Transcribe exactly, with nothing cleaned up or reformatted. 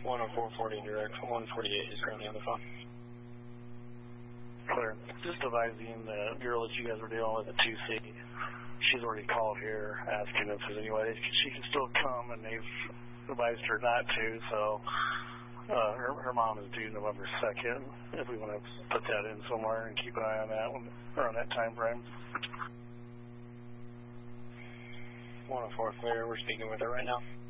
one oh four forty direct, one forty-eight is currently on the phone. Clear. Just advising the girl that you guys were dealing with at two C. She's already called here asking if there's any way she can still come, and they've advised her not to, so uh, her, her mom is due November second, if we want to put that in somewhere and keep an eye on that one, around that time frame. one oh four clear, we're speaking with her right now.